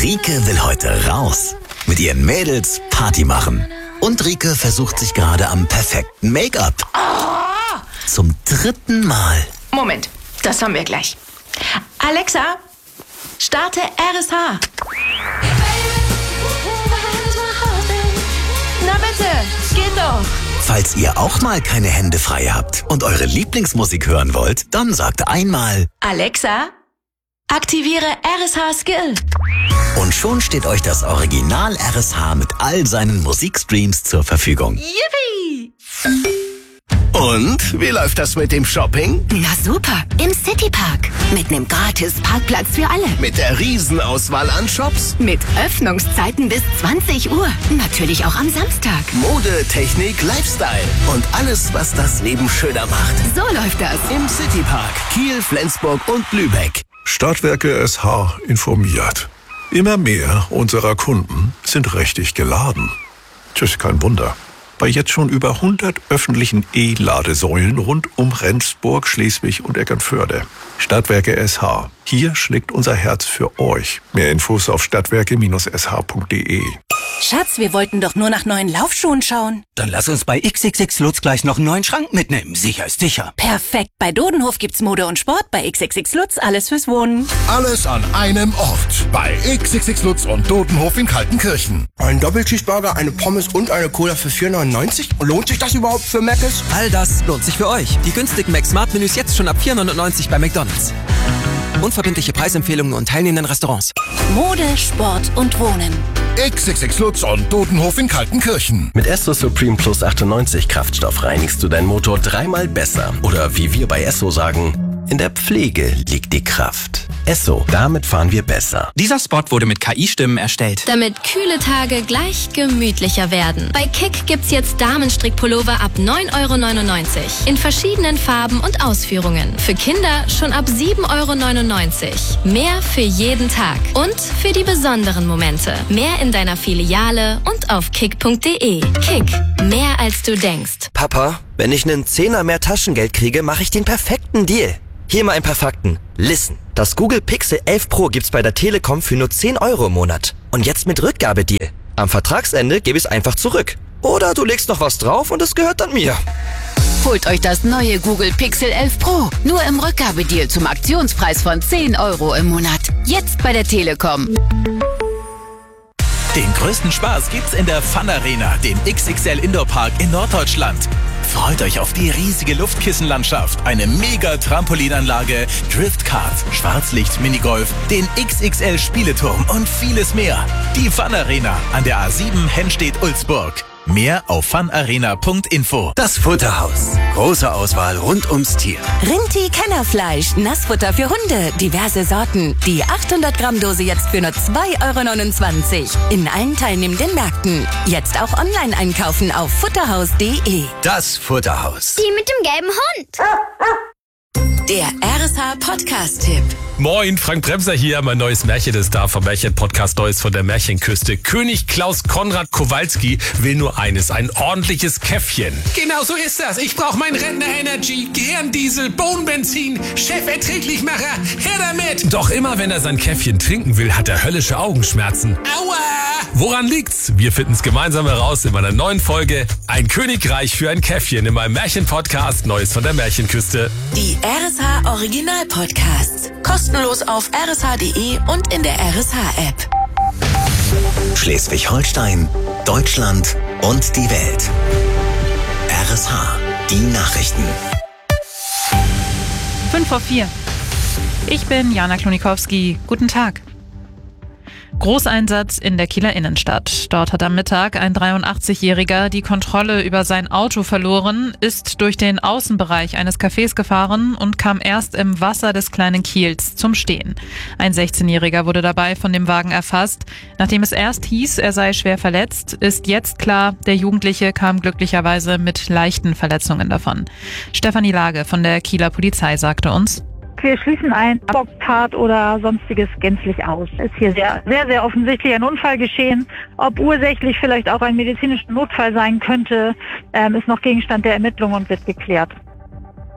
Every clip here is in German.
Rike will heute raus. Mit ihren Mädels Party machen. Und Rike versucht sich gerade am perfekten Make-up. Oh! Zum 3. Mal. Moment, das haben wir gleich. Alexa, starte RSH. Na bitte, geht doch. Falls ihr auch mal keine Hände frei habt und eure Lieblingsmusik hören wollt, dann sagt einmal: Alexa, aktiviere RSH Skill. Und schon steht euch das Original RSH mit all seinen Musikstreams zur Verfügung. Yippie! Und, wie läuft das mit dem Shopping? Na super, im Citypark. Mit einem gratis Parkplatz für alle. Mit der Riesenauswahl an Shops? Mit Öffnungszeiten bis 20 Uhr. Natürlich auch am Samstag. Mode, Technik, Lifestyle und alles, was das Leben schöner macht. So läuft das. Im Citypark, Kiel, Flensburg und Lübeck. Stadtwerke SH informiert. Immer mehr unserer Kunden sind richtig geladen. Tschüss, kein Wunder. Bei jetzt schon über 100 öffentlichen E-Ladesäulen rund um Rendsburg, Schleswig und Eckernförde. Stadtwerke SH. Hier schlägt unser Herz für euch. Mehr Infos auf stadtwerke-sh.de. Schatz, wir wollten doch nur nach neuen Laufschuhen schauen. Dann lass uns bei XXX Lutz gleich noch einen neuen Schrank mitnehmen. Sicher ist sicher. Perfekt. Bei Dodenhof gibt's Mode und Sport. Bei XXX Lutz alles fürs Wohnen. Alles an einem Ort. Bei XXX Lutz und Dodenhof in Kaltenkirchen. Ein Doppelcheeseburger, eine Pommes und eine Cola für 4,99? Lohnt sich das überhaupt für Mc's? All das lohnt sich für euch. Die günstigen Mac-Smart-Menüs jetzt schon ab 4,99 bei McDonald's. Unverbindliche Preisempfehlungen und teilnehmenden Restaurants. Mode, Sport und Wohnen. XXX Lutz und Dodenhof in Kaltenkirchen. Mit Esso Supreme Plus 98 Kraftstoff reinigst du deinen Motor 3-mal besser. Oder wie wir bei Esso sagen, in der Pflege liegt die Kraft. Esso, damit fahren wir besser. Dieser Spot wurde mit KI-Stimmen erstellt. Damit kühle Tage gleich gemütlicher werden. Bei Kick gibt's jetzt Damenstrickpullover ab 9,99 € in verschiedenen Farben und Ausführungen. Für Kinder schon ab 7,99 €. Mehr für jeden Tag und für die besonderen Momente. Mehr in deiner Filiale und auf kick.de. Kick, mehr als du denkst. Papa, wenn ich einen Zehner mehr Taschengeld kriege, mache ich den perfekten Deal. Hier mal ein paar Fakten. Listen. Das Google Pixel 11 Pro gibt's bei der Telekom für nur 10 € im Monat. Und jetzt mit Rückgabedeal. Am Vertragsende gebe ich es einfach zurück. Oder du legst noch was drauf und es gehört dann mir. Holt euch das neue Google Pixel 11 Pro. Nur im Rückgabedeal zum Aktionspreis von 10 € im Monat. Jetzt bei der Telekom. Den größten Spaß gibt's in der Fun Arena, dem XXL Indoor Park in Norddeutschland. Freut euch auf die riesige Luftkissenlandschaft, eine mega Trampolinanlage, Driftkart, Schwarzlicht-Minigolf, den XXL Spieleturm und vieles mehr. Die Fun Arena an der A7 Hennstedt-Ulzburg. Mehr auf funarena.info. Das Futterhaus. Große Auswahl rund ums Tier. Rinti-Kennerfleisch, Nassfutter für Hunde, diverse Sorten. Die 800 Gramm Dose jetzt für nur 2,29 € in allen teilnehmenden Märkten. Jetzt auch online einkaufen auf futterhaus.de. Das Futterhaus. Die mit dem gelben Hund. Der RSH Podcast-Tipp. Moin, Frank Bremser hier. Mein neues Märchen ist da vom Märchen-Podcast Neues von der Märchenküste. König Klaus Konrad Kowalski will nur eines, ein ordentliches Käffchen. Genau so ist das. Ich brauche mein Rentner Energy, gern Diesel, Bohnenbenzin, Cheferträglichmacher, her damit. Doch immer wenn er sein Käffchen trinken will, hat er höllische Augenschmerzen. Aua! Woran liegt's? Wir finden's gemeinsam heraus in meiner neuen Folge Ein Königreich für ein Käffchen in meinem Märchen-Podcast Neues von der Märchenküste. Die RSH Original-Podcasts. Kostenlos auf rsh.de und in der RSH-App. Schleswig-Holstein, Deutschland und die Welt. RSH, die Nachrichten. 5:04. Ich bin Jana Klonikowski. Guten Tag. Großeinsatz in der Kieler Innenstadt. Dort hat am Mittag ein 83-Jähriger die Kontrolle über sein Auto verloren, ist durch den Außenbereich eines Cafés gefahren und kam erst im Wasser des kleinen Kiels zum Stehen. Ein 16-Jähriger wurde dabei von dem Wagen erfasst. Nachdem es erst hieß, er sei schwer verletzt, ist jetzt klar, der Jugendliche kam glücklicherweise mit leichten Verletzungen davon. Stefanie Lage von der Kieler Polizei sagte uns: Wir schließen ein Bocktat oder sonstiges gänzlich aus. Es ist hier sehr offensichtlich ein Unfall geschehen. Ob ursächlich vielleicht auch ein medizinischer Notfall sein könnte, ist noch Gegenstand der Ermittlungen und wird geklärt.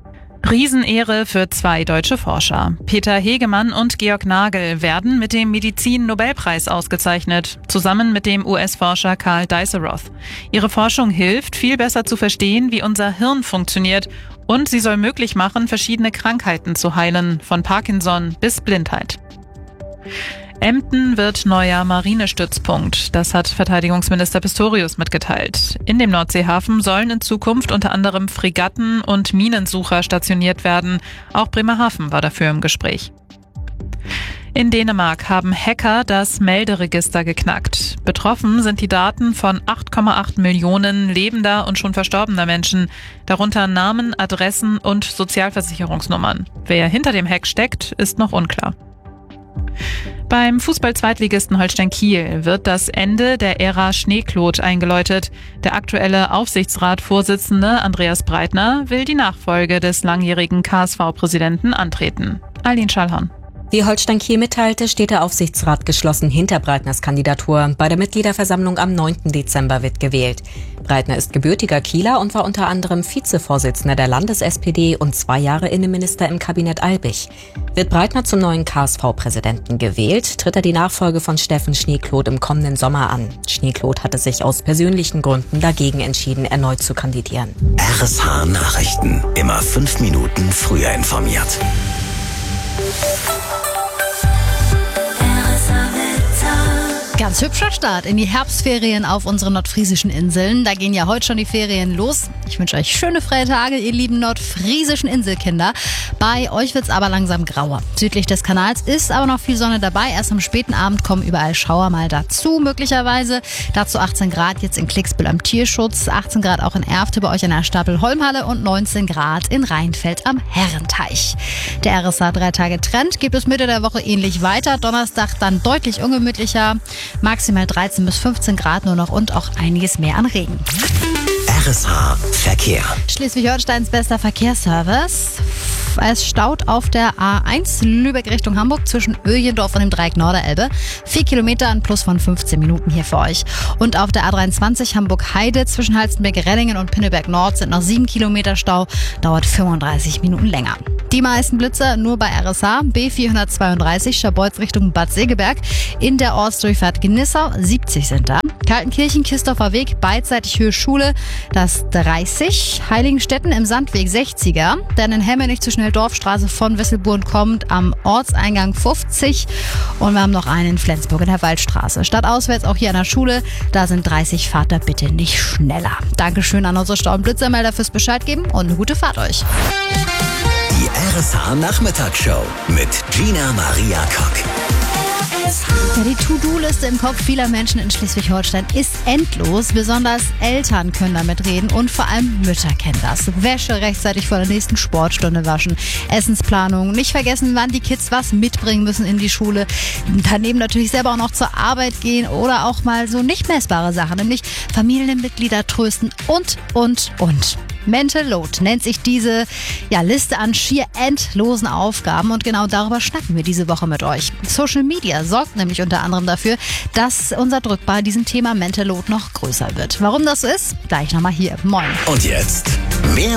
Riesenehre für 2 deutsche Forscher. Peter Hegemann und Georg Nagel werden mit dem Medizin-Nobelpreis ausgezeichnet, zusammen mit dem US-Forscher Karl Dies-Roth. Ihre Forschung hilft, viel besser zu verstehen, wie unser Hirn funktioniert, und sie soll möglich machen, verschiedene Krankheiten zu heilen, von Parkinson bis Blindheit. Emden wird neuer Marinestützpunkt. Das hat Verteidigungsminister Pistorius mitgeteilt. In dem Nordseehafen sollen in Zukunft unter anderem Fregatten und Minensucher stationiert werden. Auch Bremerhaven war dafür im Gespräch. In Dänemark haben Hacker das Melderegister geknackt. Betroffen sind die Daten von 8,8 Millionen lebender und schon verstorbener Menschen, darunter Namen, Adressen und Sozialversicherungsnummern. Wer hinter dem Hack steckt, ist noch unklar. Beim Fußball-Zweitligisten Holstein Kiel wird das Ende der Ära Schneeklot eingeläutet. Der aktuelle Aufsichtsratsvorsitzende Andreas Breitner will die Nachfolge des langjährigen KSV-Präsidenten antreten. Aline Schallhorn. Wie Holstein Kiel mitteilte, steht der Aufsichtsrat geschlossen hinter Breitners Kandidatur. Bei der Mitgliederversammlung am 9. Dezember wird gewählt. Breitner ist gebürtiger Kieler und war unter anderem Vizevorsitzender der Landes-SPD und 2 Jahre Innenminister im Kabinett Albig. Wird Breitner zum neuen KSV-Präsidenten gewählt, tritt er die Nachfolge von Steffen Schneeklot im kommenden Sommer an. Schneeklot hatte sich aus persönlichen Gründen dagegen entschieden, erneut zu kandidieren. RSH Nachrichten. Immer 5 Minuten früher informiert. Ganz hübscher Start in die Herbstferien auf unseren nordfriesischen Inseln. Da gehen ja heute schon die Ferien los. Ich wünsche euch schöne freie Tage, ihr lieben nordfriesischen Inselkinder. Bei euch wird's aber langsam grauer. Südlich des Kanals ist aber noch viel Sonne dabei. Erst am späten Abend kommen überall Schauer mal dazu, möglicherweise. Dazu 18 Grad jetzt in Klicksbüll am Tierschutz, 18 Grad auch in Erfte bei euch in der Stapel-Holmhalle und 19 Grad in Rheinfeld am Herrenteich. Der RSA 3-Tage-Trend gibt es Mitte der Woche ähnlich weiter. Donnerstag dann deutlich ungemütlicher. Maximal 13 bis 15 Grad nur noch und auch einiges mehr an Regen. RSH Verkehr. Schleswig-Holsteins bester Verkehrsservice. Es staut auf der A1 Lübeck Richtung Hamburg zwischen Öjendorf und dem Dreieck Norderelbe. 4 Kilometer, ein Plus von 15 Minuten hier für euch. Und auf der A23 Hamburg-Heide zwischen Halstenberg-Reddingen und Pinneberg Nord sind noch 7 Kilometer Stau. Dauert 35 Minuten länger. Die meisten Blitzer nur bei RSH. B432 Scharbeutz Richtung Bad Segeberg. In der Ortsdurchfahrt Gnissau 70 sind da. Kaltenkirchen, Kistorfer Weg, beidseitig Höhe Schule, das 30. Heiligenstetten im Sandweg 60er. Dann in Hemmenich zwischen der Dorfstraße von Wesselburn kommt am Ortseingang 50. Und wir haben noch einen in Flensburg in der Waldstraße. Stadtauswärts auch hier an der Schule. Da sind 30, fahrt da bitte nicht schneller. Dankeschön an unsere Stau- und Blitzermelder fürs Bescheid geben und eine gute Fahrt euch. Die RSH Nachmittagsshow mit Gina Maria Kock. Ja, die To-Do-Liste im Kopf vieler Menschen in Schleswig-Holstein ist endlos. Besonders Eltern können damit reden und vor allem Mütter kennen das. Wäsche rechtzeitig vor der nächsten Sportstunde waschen, Essensplanung, nicht vergessen, wann die Kids was mitbringen müssen in die Schule. Daneben natürlich selber auch noch zur Arbeit gehen oder auch mal so nicht messbare Sachen, nämlich Familienmitglieder trösten und. Mental Load nennt sich diese Liste an schier endlosen Aufgaben und genau darüber schnacken wir diese Woche mit euch. Social Media sorgt nämlich unter anderem dafür, dass unser Druck bei diesem Thema Mental Load noch größer wird. Warum das so ist? Gleich nochmal hier. Moin. Und jetzt mehr